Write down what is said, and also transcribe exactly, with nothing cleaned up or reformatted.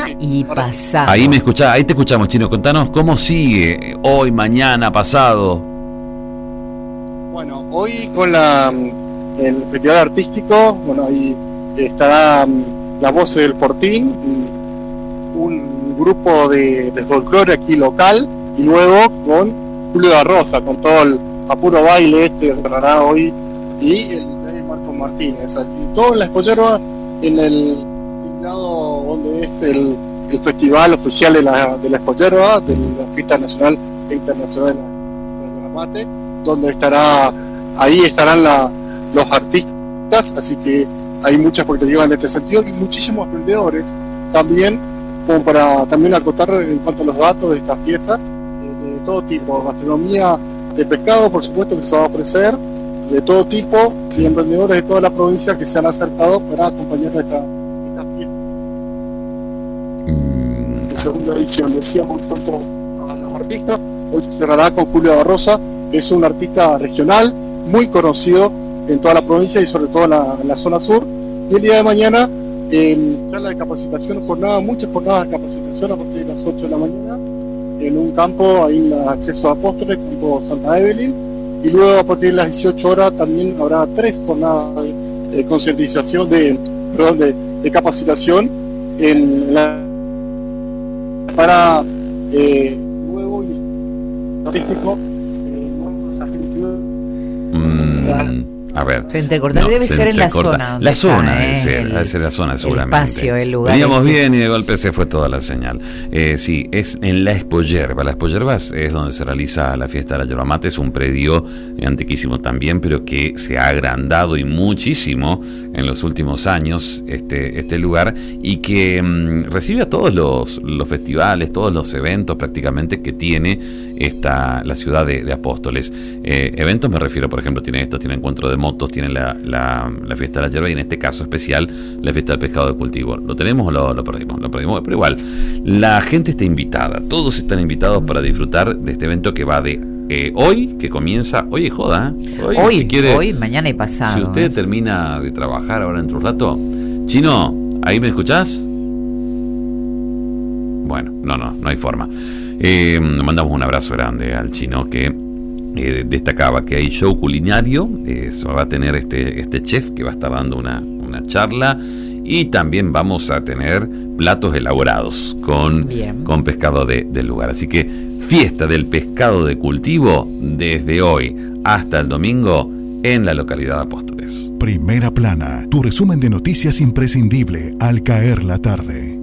y pasado. Ahí me escuchá, ahí te escuchamos, Chino. Contanos cómo sigue hoy, mañana, pasado. Bueno, hoy con la el festival artístico, bueno, ahí estará la voz del Fortín, un grupo de, de folclore aquí local, y luego con Julio da Rosa, con todo el apuro baile, se cerrará hoy, y el D J Marcos Martínez. Y todo en la Expoyerba, en el, el lado donde es el, el festival oficial de la, de la Expoyerba, de la Fiesta Nacional e Internacional de la, de la Mate, donde estará, ahí estarán la, los artistas, así que hay mucha expectativa en este sentido, y muchísimos emprendedores también, como para también acotar en cuanto a los datos de esta fiesta, de, de todo tipo, gastronomía de pescado, por supuesto, que se va a ofrecer, de todo tipo, y emprendedores de toda la provincia que se han acercado para acompañar esta, esta fiesta. Mm. En segunda edición, decíamos en cuanto a los artistas, hoy se cerrará con Julio da Rosa, que es un artista regional, muy conocido en toda la provincia y sobre todo en la, en la zona sur, y el día de mañana, en charla de capacitación, jornada, muchas jornadas de capacitación a partir de las ocho de la mañana, en un campo, ahí en el acceso a Apóstoles, campo Santa Evelyn, y luego a partir de las dieciocho horas también habrá tres jornadas de, de concientización, de, perdón, de, de capacitación en la, para eh, nuevo artístico, eh, mm. A ver. Se intercorta, no, debe se ser en la zona. La zona está, debe ¿eh? ser, el, debe ser la zona seguramente. El espacio, el lugar. Veníamos este. bien y de golpe se fue toda la señal. Eh, sí, es en la Expoyerba. La Expoyerba es, es donde se realiza la fiesta de la yerba mate. Es un predio antiquísimo también, pero que se ha agrandado y muchísimo en los últimos años este, este lugar, y que mmm, recibe a todos los, los festivales, todos los eventos prácticamente que tiene esta, la ciudad de, de Apóstoles. Eh, eventos me refiero, por ejemplo, tiene esto, tiene encuentro de motos, tiene la, la, la fiesta de la yerba, y en este caso especial la fiesta del pescado de cultivo. ¿Lo tenemos o lo, lo perdimos? Lo perdimos, pero igual, la gente está invitada, todos están invitados para disfrutar de este evento que va de eh, hoy, que comienza, hoy es joda, ¿eh? hoy, hoy, si quiere, hoy, mañana y pasado. Si usted ¿eh? termina de trabajar ahora dentro de un rato, Chino, ¿ahí me escuchás? Bueno, no, no, no hay forma. Eh, mandamos un abrazo grande al Chino, que eh, destacaba que hay show culinario, eh, va a tener este, este chef que va a estar dando una, una charla, y también vamos a tener platos elaborados con, con pescado de, del lugar. Así que fiesta del pescado de cultivo desde hoy hasta el domingo en la localidad de Apóstoles. Primera Plana, tu resumen de noticias imprescindible al caer la tarde.